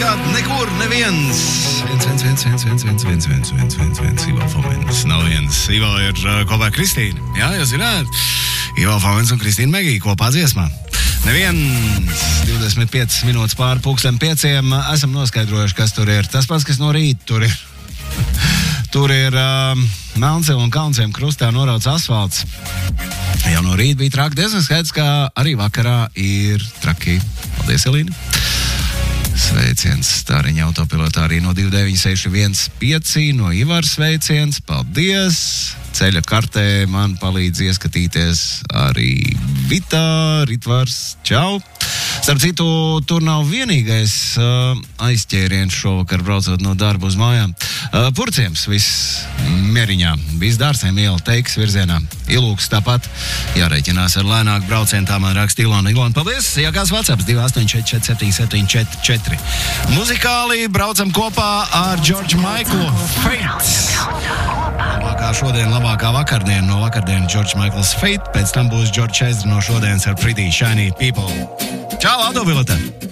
Manuprāt, nekur neviens. Ivo Fomens. Nav viens. Ivo ir kopā ar Kristīnu. Jā, jūs zināt? Ivo Fomens un Kristīna Megija kopā dziesmā. Neviens. 25 minūtes pāri 5:00. Esam noskaidrojuši, kas tur ir. Tas pats, kas no rīta tur ir. Tur ir Melnceva un Kaunciem krustā norauts asfalts. Jau no rīta bija traki, diezgan skaidrs, ka arī vakarā ir traki. Paldies, Elīna. Sveiciens Stāriņa autopilotā arī no 29615 no Ivars sveiciens. Paldies! Ceļa kartē man palīdz ieskatīties arī Vita, Ritvars. Čau! Starp citu, tur nav vienīgais aizķēriens šovakar braucot no darba uz mājām. Purciems viss mieriņā, viss Dārsēm iela Teikas virzienā. Ilūks tāpat jārēķinās ar lēnāku braucienu, tā man raksta Ilona. Ilona, paldies! Jā, kāds WhatsApps 284477744. Muzikāli braucam kopā ar George Michael Fate. Labākā šodien, labākā vakardiena no vakardienas George Michael's Fate. Pēc tam būs George Ezra no šodienas ar Pretty Shiny People. Čau, autopilotā!